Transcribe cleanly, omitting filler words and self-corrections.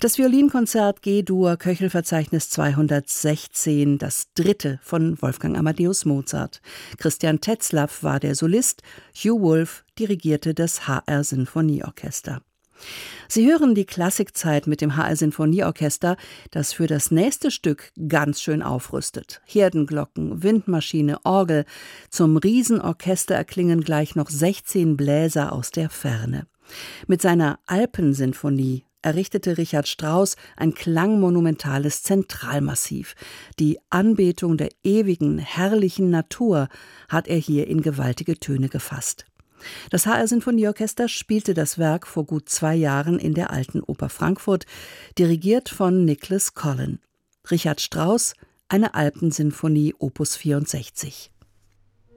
Das Violinkonzert G-Dur Köchelverzeichnis 216, das dritte von Wolfgang Amadeus Mozart. Christian Tetzlaff war der Solist, Hugh Wolf dirigierte das HR Sinfonieorchester. Sie hören die Klassikzeit mit dem HR Sinfonieorchester, das für das nächste Stück ganz schön aufrüstet. Herdenglocken, Windmaschine, Orgel. Zum Riesenorchester erklingen gleich noch 16 Bläser aus der Ferne. Mit seiner Alpensinfonie errichtete Richard Strauss ein klangmonumentales Zentralmassiv. Die Anbetung der ewigen, herrlichen Natur hat er hier in gewaltige Töne gefasst. Das HR Sinfonieorchester spielte das Werk vor gut 2 Jahren in der Alten Oper Frankfurt, dirigiert von Nicholas Collin. Richard Strauss, eine Alpensinfonie Opus 64.